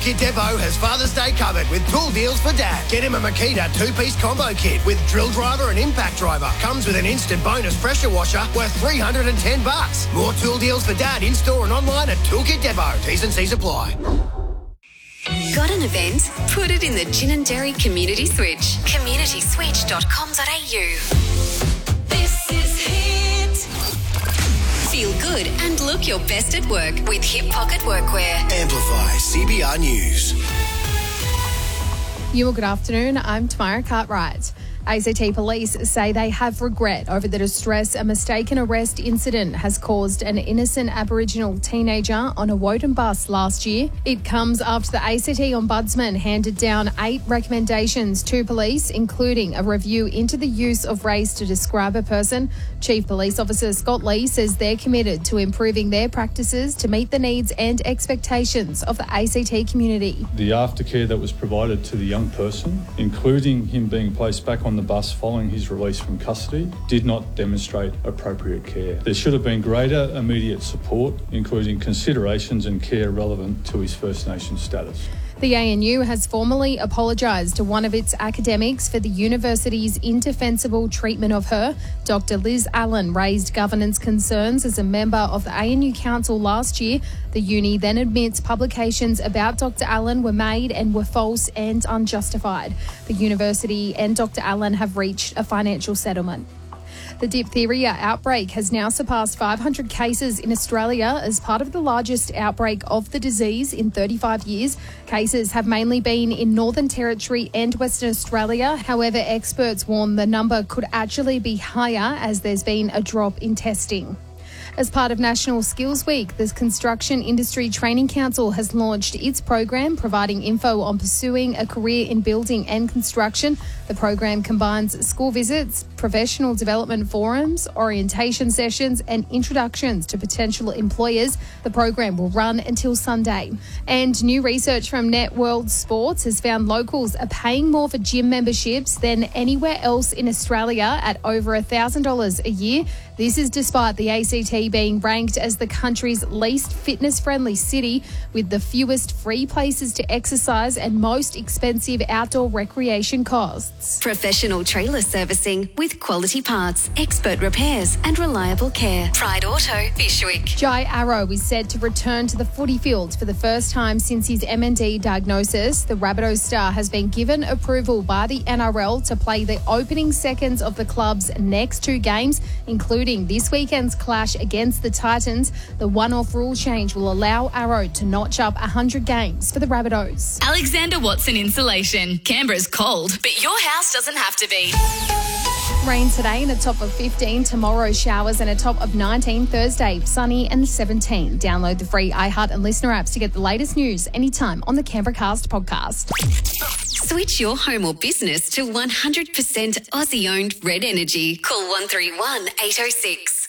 Kit Depot has Father's Day covered with tool deals for Dad. Get him a Makita 2-piece combo kit with drill driver and impact driver. Comes with an instant bonus pressure washer worth $310. More tool deals for Dad in-store and online at Toolkit Depot. T's and C's apply. Got an event? Put it in the Gin and Dairy Community Switch. communityswitch.com.au. This is Hit. Feel good and look your best at work with Hip Pocket Workwear. Amplify CBR News. Good afternoon. I'm Tamara Cartwright. ACT Police say they have regret over the distress a mistaken arrest incident has caused an innocent Aboriginal teenager on a Woden bus last year. It comes after the ACT Ombudsman handed down 8 recommendations to police, including a review into the use of race to describe a person. Chief Police Officer Scott Lee says they're committed to improving their practices to meet the needs and expectations of the ACT community. The aftercare that was provided to the young person, including him being placed back on the bus following his release from custody, did not demonstrate appropriate care. There should have been greater immediate support, including considerations and care relevant to his First Nation status. The ANU has formally apologised to one of its academics for the university's indefensible treatment of her. Dr. Liz Allen raised governance concerns as a member of the ANU Council last year. The uni then admits publications about Dr. Allen were made and were false and unjustified. The university and Dr. Allen have reached a financial settlement. The diphtheria outbreak has now surpassed 500 cases in Australia as part of the largest outbreak of the disease in 35 years. Cases have mainly been in Northern Territory and Western Australia. However, experts warn the number could actually be higher as there's been a drop in testing. As part of National Skills Week, the Construction Industry Training Council has launched its program providing info on pursuing a career in building and construction. The program combines school visits, professional development forums, orientation sessions and introductions to potential employers. The program will run until Sunday. And new research from Net World Sports has found locals are paying more for gym memberships than anywhere else in Australia at over $1,000 a year. This is despite the ACT being ranked as the country's least fitness-friendly city with the fewest free places to exercise and most expensive outdoor recreation costs. Professional trailer servicing with quality parts, expert repairs and reliable care. Pride Auto, Fishwick. Jai Arrow is said to return to the footy field for the first time since his MND diagnosis. The Rabbitohs star has been given approval by the NRL to play the opening seconds of the club's next 2 games, including this weekend's clash against the Titans. The one-off rule change will allow Arrow to notch up 100 games for the Rabbitohs. Alexander Watson Insulation. Canberra's cold, but your house doesn't have to be. Rain today and a top of 15. Tomorrow, showers and a top of 19. Thursday, sunny and 17. Download the free iHeart and Listener apps to get the latest news anytime on the Canberra Cast podcast. Switch your home or business to 100% Aussie-owned Red Energy. Call 131 806.